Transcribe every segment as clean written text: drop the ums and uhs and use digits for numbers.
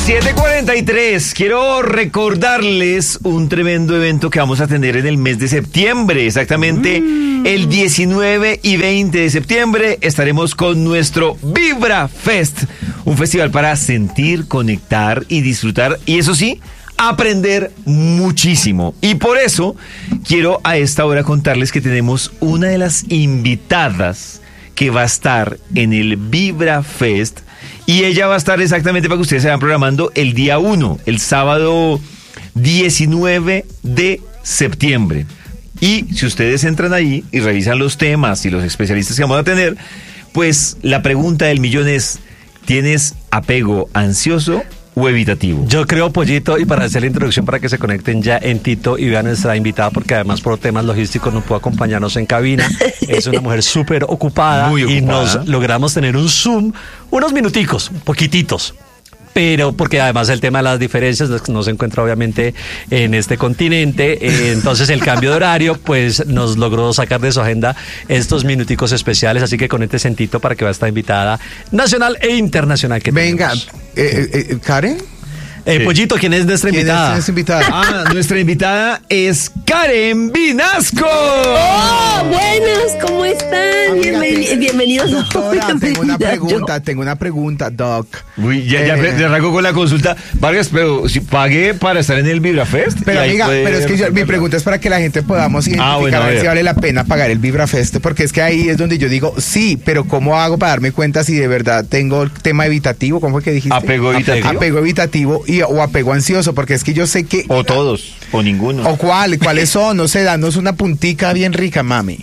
7:43. Quiero recordarles un tremendo evento que vamos a tener en el mes de septiembre. Exactamente el 19 y 20 de septiembre estaremos con nuestro Vibra Fest. Un festival para sentir, conectar y disfrutar. Y eso sí, aprender muchísimo. Y por eso quiero a esta hora contarles que tenemos una de las invitadas que va a estar en el Vibra Fest. Y ella va a estar exactamente para que ustedes se vayan programando el día 1, el sábado 19 de septiembre. Y si ustedes entran ahí y revisan los temas y los especialistas que vamos a tener, pues la pregunta del millón es, ¿tienes apego ansioso o evitativo? Yo creo, Pollito, y para hacer la introducción para que se conecten ya en Tito y vean a nuestra invitada, porque además por temas logísticos no pudo acompañarnos en cabina. Es una mujer súper ocupada, y nos logramos tener un Zoom, unos minuticos, poquititos. Pero porque además el tema de las diferencias no se encuentra obviamente en este continente, entonces el cambio de horario pues nos logró sacar de su agenda estos minuticos especiales, así que conéctese en Tito para que va a estar invitada nacional e internacional que venga, ¿Karen? Pollito, ¿quién es nuestra invitada? Nuestra invitada es Karen Vinasco. ¡Oh, buenas! ¿Cómo están? Bienvenidos. Doctora, tengo una pregunta, Doc. Uy, ya arranco con la consulta. Vargas, pero si pagué para estar en el Vibra Fest. Pero amiga, pero es que mi pregunta es para que la gente podamos identificar a ver si vale la pena pagar el Vibra Fest, porque es que ahí es donde yo digo, sí, pero ¿cómo hago para darme cuenta si de verdad tengo tema evitativo? ¿Cómo fue que dijiste? Apego evitativo. Apego evitativo o apego ansioso, porque es que yo sé que... O todos, o ninguno. ¿O cuáles son? No sé, danos una puntica bien rica, mami.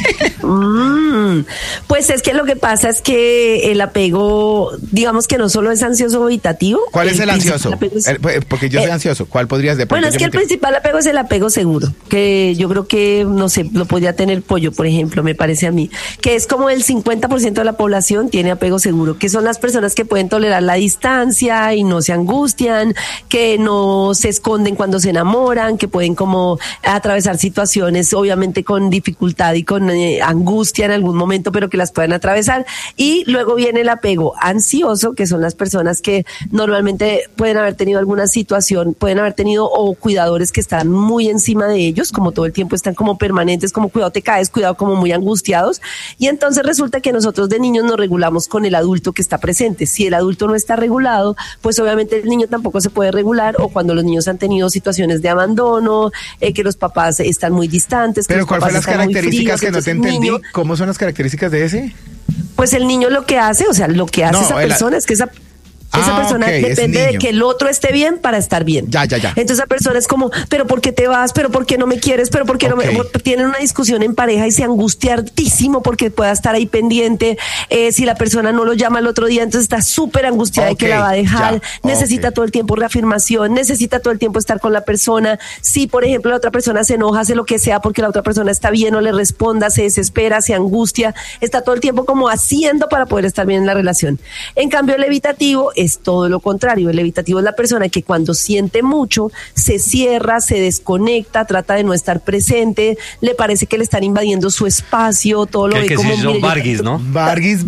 Pues es que lo que pasa es que el apego, digamos que no solo es ansioso o evitativo. ¿Cuál es el ansioso? Porque yo soy ansioso. ¿Cuál podrías decir? Bueno, es que el principal apego es el apego seguro, que yo creo que, no sé, lo podría tener Pollo, por ejemplo, me parece a mí, que es como el 50% de la población tiene apego seguro, que son las personas que pueden tolerar la distancia y no se angustian, que no se esconden cuando se enamoran, que pueden como atravesar situaciones obviamente con dificultad y con angustia en algún momento, pero que las puedan atravesar. Y luego viene el apego ansioso, que son las personas que normalmente pueden haber tenido alguna situación, pueden haber tenido o cuidadores que están muy encima de ellos, como todo el tiempo están como permanentes, como cuidado te caes, cuidado, como muy angustiados. Y entonces resulta que nosotros de niños nos regulamos con el adulto que está presente. Si el adulto no está regulado, pues obviamente el niño tampoco se puede regular, o cuando los niños han tenido situaciones de abandono, que los papás están muy distantes. Pero ¿cuáles son las características que no te entendí? ¿Cómo son las características de ese? Pues el niño lo que hace, o sea, lo que hace esa persona es que esa persona depende de que el otro esté bien para estar bien. Ya. Entonces esa persona es como, pero ¿por qué te vas? ¿Pero por qué no me quieres? ¿Pero por qué no me...? Tienen una discusión en pareja y se angustia hartísimo porque pueda estar ahí pendiente. Si la persona no lo llama el otro día, entonces está súper angustiada de que la va a dejar. Necesita todo el tiempo reafirmación, necesita todo el tiempo estar con la persona. Si, por ejemplo, la otra persona se enoja, hace lo que sea porque la otra persona está bien, no le responda, se desespera, se angustia, está todo el tiempo como haciendo para poder estar bien en la relación. En cambio, el evitativo es todo lo contrario. El evitativo es la persona que cuando siente mucho se cierra, se desconecta, trata de no estar presente, le parece que le están invadiendo su espacio, todo lo ve que como... Sí son Varguis, ¿no? Varguis.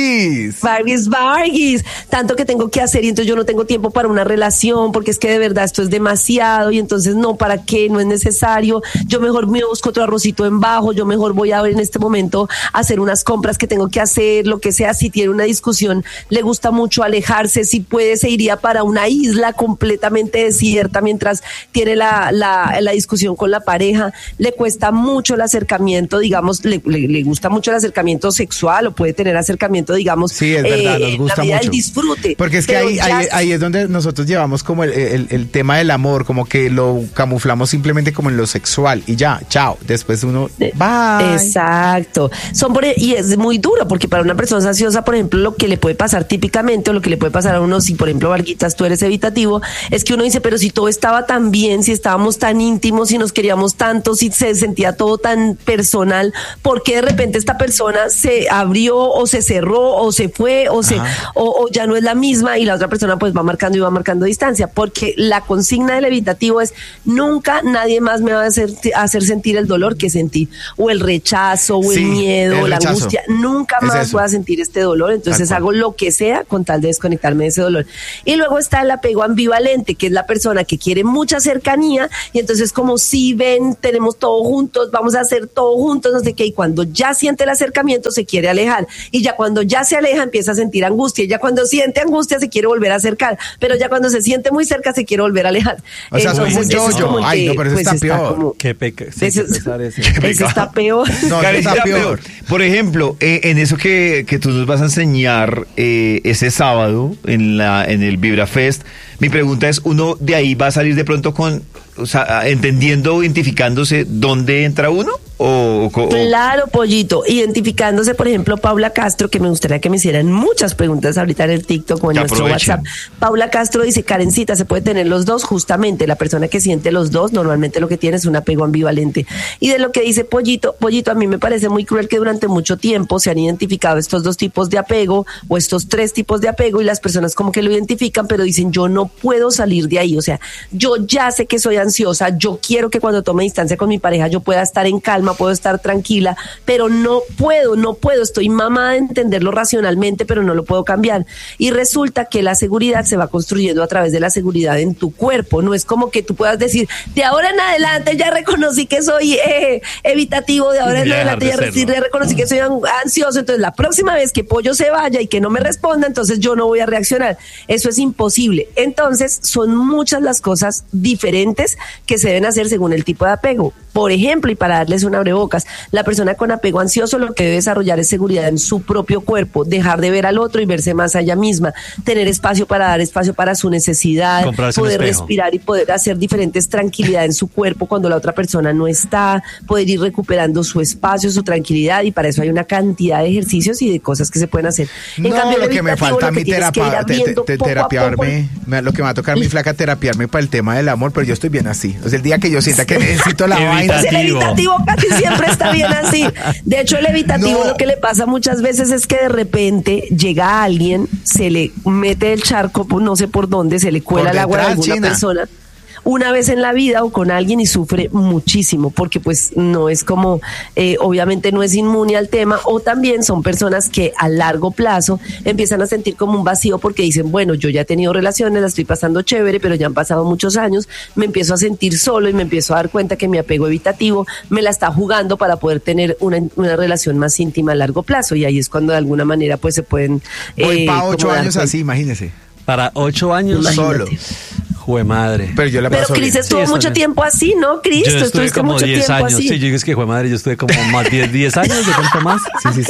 Tanto que tengo que hacer y entonces yo no tengo tiempo para una relación porque es que de verdad esto es demasiado y entonces no, ¿para qué? No es necesario. Yo mejor me busco otro arrocito en bajo, yo mejor voy a ver en este momento hacer unas compras que tengo que hacer, lo que sea. Si tiene una discusión, le gusta mucho alejarse. Si puede, se iría para una isla completamente desierta mientras tiene la discusión con la pareja. Le cuesta mucho el acercamiento, digamos, le gusta mucho el acercamiento sexual, o puede tener acercamiento, digamos, sí, es verdad, nos gusta mucho el disfrute. Porque es que ahí es donde nosotros llevamos como el tema del amor, como que lo camuflamos simplemente como en lo sexual y ya, chao, después uno, bye. Exacto. Y es muy duro porque para una persona ansiosa, por ejemplo, lo que le puede pasar típicamente, o lo que le puede pasar a uno, si por ejemplo, Varguitas, tú eres evitativo, es que uno dice, pero si todo estaba tan bien, si estábamos tan íntimos, si nos queríamos tanto, si se sentía todo tan personal, ¿por qué de repente esta persona se abrió o se cerró o se fue o ya no es la misma? Y la otra persona pues va marcando distancia, porque la consigna del evitativo es: nunca nadie más me va a hacer sentir el dolor que sentí, o el rechazo, o el miedo, o la angustia. Nunca más voy a sentir este dolor, entonces hago lo que sea con tal de desconectar. sacarme de ese dolor. Y luego está el apego ambivalente, que es la persona que quiere mucha cercanía y entonces como si ven, tenemos todo juntos, vamos a hacer todo juntos, no sé qué, y cuando ya siente el acercamiento se quiere alejar, y ya cuando ya se aleja empieza a sentir angustia, y ya cuando siente angustia se quiere volver a acercar, pero ya cuando se siente muy cerca se quiere volver a alejar. O sea, entonces, yo. Ay, no, pero eso está peor. Qué pecado. Eso está peor. No, Karen, está peor. Por ejemplo, en eso que tú nos vas a enseñar ese sábado en el VibraFest, mi pregunta es, ¿uno de ahí va a salir de pronto entendiendo, identificándose dónde entra uno? Claro, Pollito, identificándose, por ejemplo, Paula Castro, que me gustaría que me hicieran muchas preguntas ahorita en el TikTok o en nuestro WhatsApp. Paula Castro dice, Karencita, se puede tener los dos, justamente, la persona que siente los dos, normalmente lo que tiene es un apego ambivalente. Y de lo que dice Pollito, a mí me parece muy cruel que durante mucho tiempo se han identificado estos dos tipos de apego, o estos tres tipos de apego, y las personas como que lo identifican, pero dicen, yo no puedo salir de ahí, o sea, yo ya sé que soy ansiosa, yo quiero que cuando tome distancia con mi pareja yo pueda estar en calma, puedo estar tranquila, pero no puedo, estoy mamada de entenderlo racionalmente, pero no lo puedo cambiar. Y resulta que la seguridad se va construyendo a través de la seguridad en tu cuerpo, no es como que tú puedas decir, de ahora en adelante ya reconocí que soy evitativo, de ahora en adelante ya reconocí que soy ansioso, entonces la próxima vez que Pollo se vaya y que no me responda, entonces yo no voy a reaccionar. Eso es imposible. Entonces son muchas las cosas diferentes que se deben hacer según el tipo de apego. Por ejemplo, y para darles un abrebocas, la persona con apego ansioso lo que debe desarrollar es seguridad en su propio cuerpo, dejar de ver al otro y verse más a ella misma, tener espacio para dar espacio para su necesidad, poder respirar y poder hacer diferentes tranquilidad en su cuerpo cuando la otra persona no está, poder ir recuperando su espacio, su tranquilidad, y para eso hay una cantidad de ejercicios y de cosas que se pueden hacer. En cambio, lo que me falta a mí terapiarme, lo que me va a tocar mi flaca terapiarme para el tema del amor, pero yo estoy bien así. O sea, el día que yo sienta que necesito la vaina. El evitativo casi siempre está bien así. De hecho, el evitativo lo que le pasa muchas veces es que de repente llega alguien, se le mete el charco, no sé por dónde, se le cuela el agua a alguna persona una vez en la vida o con alguien y sufre muchísimo porque pues no es como, obviamente no es inmune al tema, o también son personas que a largo plazo empiezan a sentir como un vacío porque dicen, bueno, yo ya he tenido relaciones, la estoy pasando chévere, pero ya han pasado muchos años, me empiezo a sentir solo y me empiezo a dar cuenta que mi apego evitativo me la está jugando para poder tener una relación más íntima a largo plazo, y ahí es cuando de alguna manera pues se pueden... Voy para 8 años así, imagínese. Para 8 años solo. Jue madre. Pero Cris estuvo mucho tiempo así, ¿no, Cris? Yo estuve como 10 años. Así. Sí, yo digo es que jue madre, yo estuve como más 10 años, de pronto más.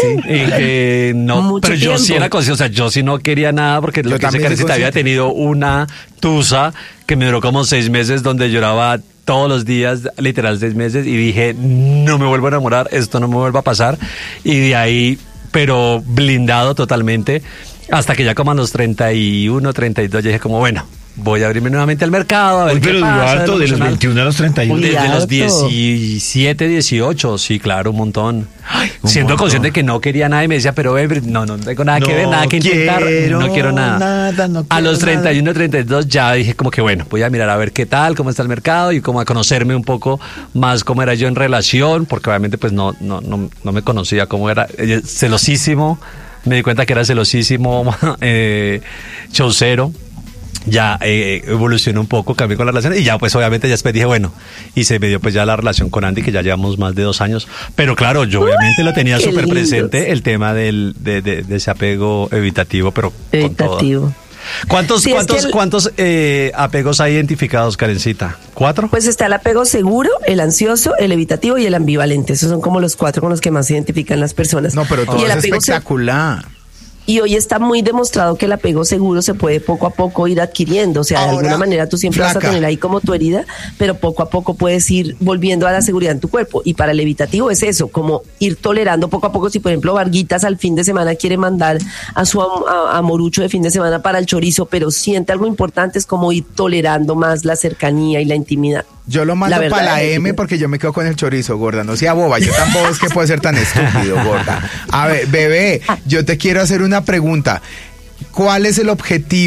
Sí. No, mucho pero yo tiempo. sí era consciente, o sea, yo sí no quería nada porque lo que dice Karencita, había tenido una tusa que me duró como 6 meses donde lloraba todos los días, literal 6 meses, y dije, no me vuelvo a enamorar, esto no me vuelva a pasar, y de ahí, pero blindado totalmente, hasta que ya como a los 31, 32, ya dije como, bueno, voy a abrirme nuevamente al mercado, a ver qué pasa. Alto, de los 21 a los 31. Desde los 17, 18, sí, claro, un montón. Ay, siendo consciente que no quería nada y me decía, pero no tengo nada que ver, nada que intentar, no quiero nada. A los 31, 32 ya dije como que bueno, voy a mirar a ver qué tal, cómo está el mercado y como a conocerme un poco más cómo era yo en relación, porque obviamente pues no me conocía cómo era, celosísimo, me di cuenta que era celosísimo, chaucero. Ya evolucionó un poco, cambié con la relación y ya pues obviamente ya después dije bueno, y se me dio pues ya la relación con Andy, que ya llevamos más de 2 años, pero claro, yo obviamente lo tenía súper presente, el tema de ese apego evitativo, pero evitativo. Con todo. ¿Cuántos apegos hay identificados, Karencita? ¿4? Pues está el apego seguro, el ansioso, el evitativo y el ambivalente. Esos son como los 4 con los que más se identifican las personas. No, pero todo es espectacular. Y hoy está muy demostrado que el apego seguro se puede poco a poco ir adquiriendo. O sea, de alguna manera tú siempre vas a tener ahí como tu herida, pero poco a poco puedes ir volviendo a la seguridad en tu cuerpo. Y para el evitativo es eso, como ir tolerando poco a poco. Si, por ejemplo, Varguitas al fin de semana quiere mandar a su amorucho de fin de semana para el chorizo, pero siente algo importante, es como ir tolerando más la cercanía y la intimidad. Yo lo mando para la M porque yo me quedo con el chorizo, gorda. No sea boba, yo tampoco es que puedo ser tan estúpido, gorda. A ver, bebé, yo te quiero hacer una pregunta. ¿Cuál es el objetivo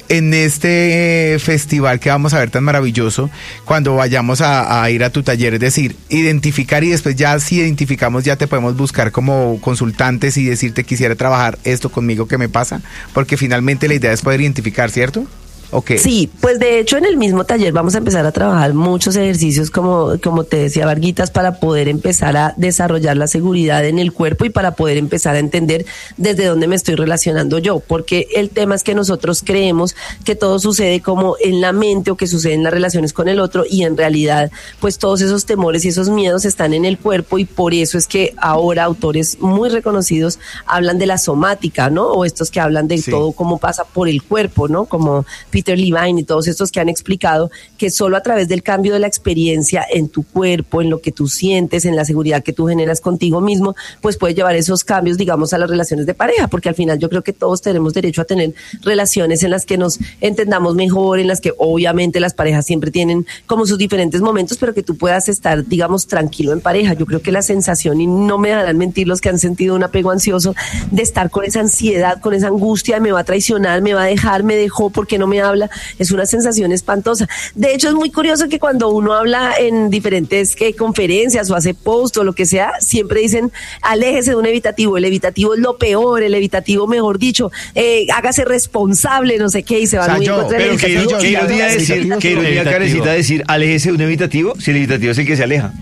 en este festival que vamos a ver tan maravilloso, cuando vayamos a ir a tu taller, es decir, identificar y después ya si identificamos ya te podemos buscar como consultantes y decirte quisiera trabajar esto conmigo, ¿qué me pasa? Porque finalmente la idea es poder identificar, ¿cierto? Okay. Sí, pues de hecho en el mismo taller vamos a empezar a trabajar muchos ejercicios como te decía Varguitas, para poder empezar a desarrollar la seguridad en el cuerpo y para poder empezar a entender desde dónde me estoy relacionando yo, porque el tema es que nosotros creemos que todo sucede como en la mente o que sucede en las relaciones con el otro y en realidad pues todos esos temores y esos miedos están en el cuerpo y por eso es que ahora autores muy reconocidos hablan de la somática, ¿no? O estos que hablan de todo cómo pasa por el cuerpo, ¿no? Como Peter Levine y todos estos que han explicado que solo a través del cambio de la experiencia en tu cuerpo, en lo que tú sientes, en la seguridad que tú generas contigo mismo, pues puedes llevar esos cambios, digamos, a las relaciones de pareja, porque al final yo creo que todos tenemos derecho a tener relaciones en las que nos entendamos mejor, en las que obviamente las parejas siempre tienen como sus diferentes momentos, pero que tú puedas estar, digamos, tranquilo en pareja. Yo creo que la sensación, y no me dejarán mentir los que han sentido un apego ansioso, de estar con esa ansiedad, con esa angustia, me va a traicionar, me va a dejar, me dejó, porque no me habla, es una sensación espantosa. De hecho, es muy curioso que cuando uno habla en diferentes conferencias o hace post o lo que sea, siempre dicen, aléjese de un evitativo, el evitativo es lo peor, el evitativo, mejor dicho, hágase responsable, no sé qué, y se va muy en contra del evitativo. ¿Qué ironía, Karencita, decir, aléjese de un evitativo, si el evitativo es el que se aleja?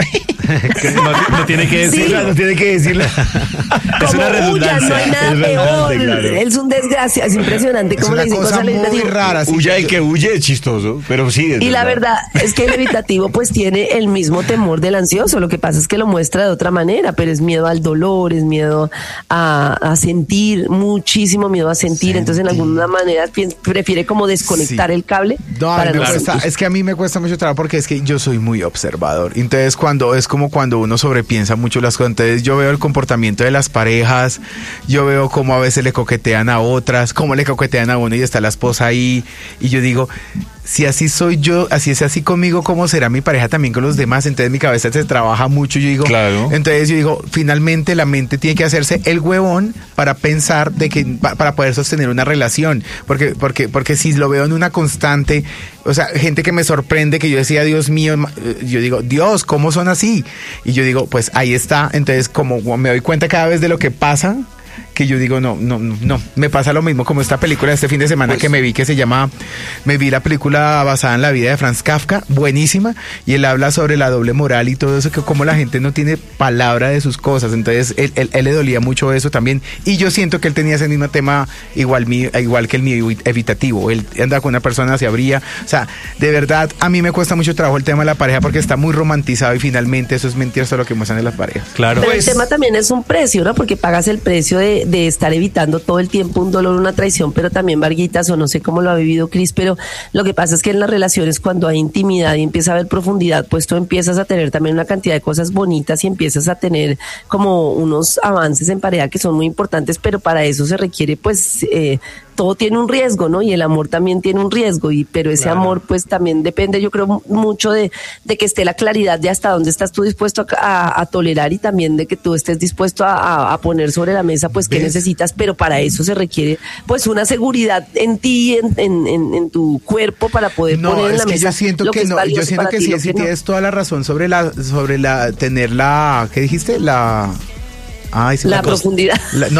no tiene que decirla, no tiene que decirla. Es una redundancia. No hay nada peor. Claro. Es un desgracia, es impresionante cómo le dicen cosas al evitativo. Rara, huya el que huye es chistoso, pero sí. Y la verdad es que el evitativo pues tiene el mismo temor del ansioso, lo que pasa es que lo muestra de otra manera, pero es miedo al dolor, es miedo a sentir, muchísimo miedo a sentir, entonces en alguna manera prefiere como desconectar el cable. No, a mí me cuesta, es que a mí me cuesta mucho trabajo porque es que yo soy muy observador, entonces es como cuando uno sobrepiensa mucho las cosas, entonces yo veo el comportamiento de las parejas, yo veo cómo a veces le coquetean a otras, cómo le coquetean a uno y está la esposa ahí, y yo digo, si así soy yo, así es así conmigo, ¿cómo será mi pareja también con los demás? Entonces mi cabeza se trabaja mucho, yo digo, entonces yo digo, finalmente la mente tiene que hacerse el huevón para pensar de que para poder sostener una relación, porque si lo veo en una constante, o sea, gente que me sorprende, que yo decía, Dios mío, yo digo, Dios, ¿cómo son así? Y yo digo, pues ahí está, entonces como me doy cuenta cada vez de lo que pasa, que yo digo, no, me pasa lo mismo como esta película de este fin de semana que me vi, que se llama, me vi la película basada en la vida de Franz Kafka, buenísima, y él habla sobre la doble moral y todo eso, que como la gente no tiene palabra de sus cosas, entonces él le dolía mucho eso también, y yo siento que él tenía ese mismo tema igual que el mío, evitativo, él andaba con una persona, se abría, o sea, de verdad, a mí me cuesta mucho trabajo el tema de la pareja porque está muy romantizado y finalmente eso es mentira, eso es lo que muestran en las parejas. Claro. Pero el tema también es un precio, ¿no? Porque pagas el precio de estar evitando todo el tiempo un dolor, una traición, pero también, Varguitas, o no sé cómo lo ha vivido Cris, pero lo que pasa es que en las relaciones cuando hay intimidad y empieza a haber profundidad, pues tú empiezas a tener también una cantidad de cosas bonitas y empiezas a tener como unos avances en pareja que son muy importantes, pero para eso se requiere pues todo tiene un riesgo, ¿no? Y el amor también tiene un riesgo, pero ese amor pues también depende, yo creo, mucho de que esté la claridad de hasta dónde estás tú dispuesto a tolerar y también de que tú estés dispuesto a poner sobre la mesa pues qué necesitas, pero para eso se requiere pues una seguridad en ti, en tu cuerpo para poder poner en la mesa. Yo siento que no, yo siento que sí, tienes toda la razón sobre la tener la, ¿qué dijiste? La profundidad.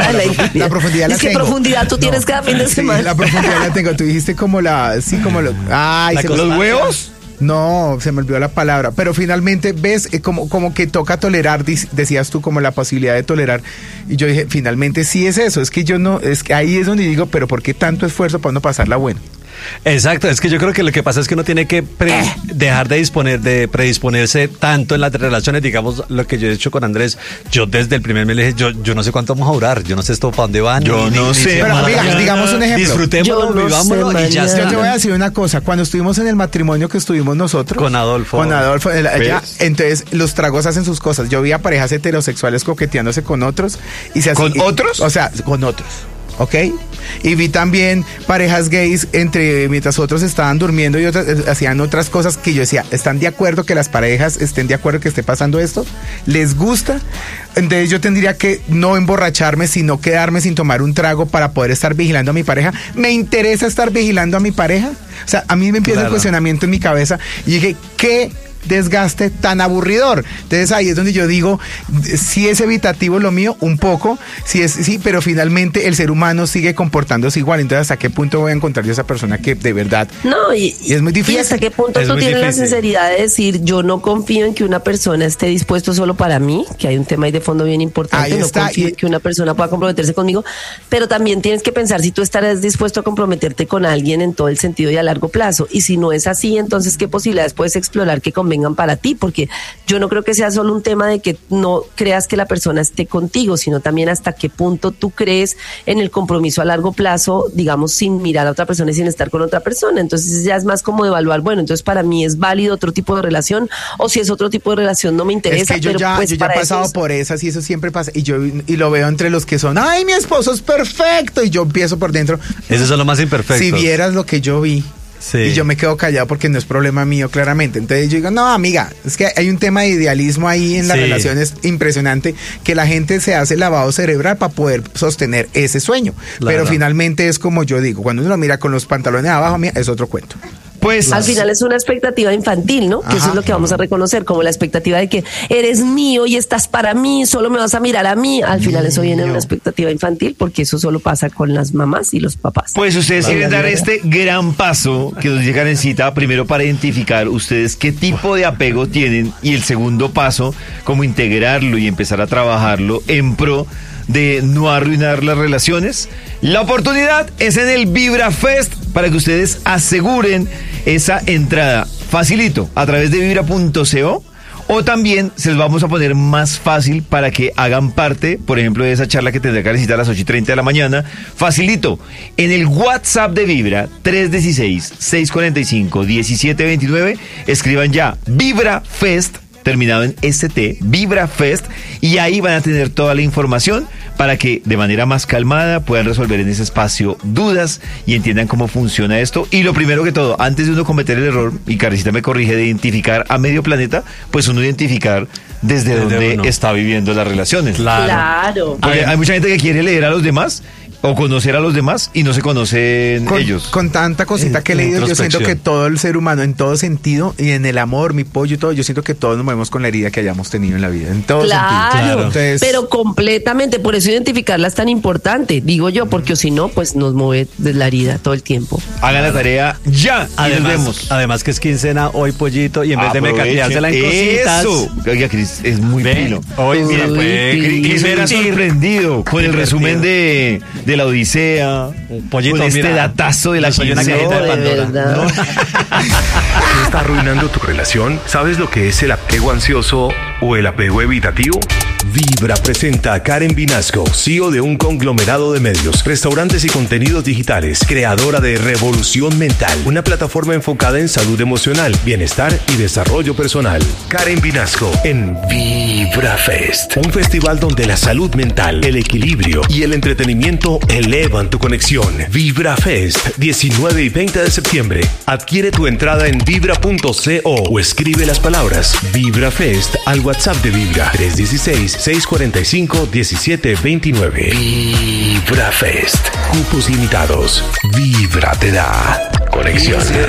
La profundidad la tengo. Es que profundidad tú tienes cada fin de semana. Sí, la profundidad la tengo. Tú dijiste como los huevos. No, se me olvidó la palabra, pero finalmente ves como que toca tolerar, decías tú, como la posibilidad de tolerar, y yo dije, finalmente sí es eso, es que yo no, es que ahí es donde digo, pero ¿por qué tanto esfuerzo para no pasarla bueno? Exacto, es que yo creo que lo que pasa es que uno tiene que dejar de predisponerse tanto en las relaciones, digamos, lo que yo he hecho con Andrés, yo desde el primer mes le dije, yo no sé cuánto vamos a durar, yo no sé esto para dónde van. Yo no sé. Pero amiga, digamos un ejemplo. Disfrutémoslo, vivámoslo y ya está. Yo te voy a decir una cosa, cuando estuvimos en el matrimonio que estuvimos nosotros. Con Adolfo, allá, entonces los tragos hacen sus cosas. Yo vi a parejas heterosexuales coqueteándose con otros. Y se ¿Con otros? O sea, con otros. ¿ok? Y vi también parejas gays mientras otros estaban durmiendo y otras hacían otras cosas que yo decía, ¿están de acuerdo que las parejas estén de acuerdo que esté pasando esto? ¿Les gusta? Entonces yo tendría que no emborracharme, sino quedarme sin tomar un trago para poder estar vigilando a mi pareja. ¿Me interesa estar vigilando a mi pareja? O sea, a mí me empieza el cuestionamiento en mi cabeza y dije, ¿qué desgaste tan aburridor? Entonces ahí es donde yo digo, si es evitativo lo mío, un poco, sí, pero finalmente el ser humano sigue comportándose igual. Entonces, ¿hasta qué punto voy a encontrar yo a esa persona que de verdad? No, y es muy difícil. ¿Y hasta qué punto tú tienes la sinceridad de decir, yo no confío en que una persona esté dispuesto solo para mí, que hay un tema ahí de fondo bien importante, no confío en que una persona pueda comprometerse conmigo, pero también tienes que pensar si tú estarás dispuesto a comprometerte con alguien en todo el sentido y a largo plazo, y si no es así, entonces ¿qué posibilidades puedes explorar que vengan para ti? Porque yo no creo que sea solo un tema de que no creas que la persona esté contigo, sino también hasta qué punto tú crees en el compromiso a largo plazo, digamos, sin mirar a otra persona y sin estar con otra persona. Entonces ya es más como de evaluar, bueno, entonces para mí es válido otro tipo de relación, o si es otro tipo de relación no me interesa. Es que yo ya he pasado por esas y eso siempre pasa, y lo veo entre los que son, ay, mi esposo es perfecto, y yo empiezo por dentro. Esos son los más imperfectos. Si vieras lo que yo vi. Sí. Y yo me quedo callado porque no es problema mío, claramente. Entonces yo digo, no, amiga, es que hay un tema de idealismo ahí en las relaciones impresionante, que la gente se hace lavado cerebral para poder sostener ese sueño. Claro. Pero finalmente es como yo digo, cuando uno lo mira con los pantalones abajo, mira, es otro cuento. Pues al final es una expectativa infantil, ¿no? Que eso es lo que vamos a reconocer, como la expectativa de que eres mío y estás para mí, solo me vas a mirar a mí. Al final eso viene de una expectativa infantil, porque eso solo pasa con las mamás y los papás. Pues ustedes quieren dar este gran paso que nos llegan en cita, primero para identificar ustedes qué tipo de apego tienen, y el segundo paso, como integrarlo y empezar a trabajarlo en pro de no arruinar las relaciones. La oportunidad es en el Vibra Fest para que ustedes aseguren esa entrada facilito a través de vibra.co, o también se los vamos a poner más fácil para que hagan parte, por ejemplo, de esa charla que tendrá Karencita a las 8:30 de la mañana. Facilito, en el WhatsApp de Vibra, 316-645-1729, escriban ya Vibra Fest, terminado en ST, Vibra Fest, y ahí van a tener toda la información para que de manera más calmada puedan resolver en ese espacio dudas y entiendan cómo funciona esto. Y lo primero que todo, antes de uno cometer el error, y Karencita me corrige, de identificar a medio planeta, pues uno identificar desde dónde está viviendo las relaciones. Claro. Porque hay mucha gente que quiere leer a los demás o conocer a los demás y no se conocen ellos. Con tanta cosita que he leído, yo siento que todo el ser humano, en todo sentido, y en el amor, mi pollo y todo, yo siento que todos nos movemos con la herida que hayamos tenido en la vida, en todo sentido. Claro, pero completamente, por eso identificarla es tan importante, digo yo, porque si no, pues nos mueve de la herida todo el tiempo. Hagan la tarea ya, y nos vemos. Además que es quincena hoy, pollito, y en vez de mecateársela en cositas. Eso, oiga, Cris, es muy fino. Hoy, mira, Cris era sorprendido con el resumen de la Odisea, pollito, con este datazo de la quincena. De Pandora. ¿Qué está arruinando tu relación? ¿Sabes lo que es el apego ansioso o el apego evitativo? Vibra presenta a Karen Vinasco, CEO de un conglomerado de medios, restaurantes y contenidos digitales, creadora de Revolución Mental, una plataforma enfocada en salud emocional, bienestar y desarrollo personal. Karen Vinasco en Vibra Fest, un festival donde la salud mental, el equilibrio y el entretenimiento elevan tu conexión. Vibra Fest, 19 y 20 de septiembre. Adquiere tu entrada en vibra.co o escribe las palabras Vibra Fest al WhatsApp de Vibra, 316-645-1729. Vibra Fest. Cupos limitados. Vibra te da conexión.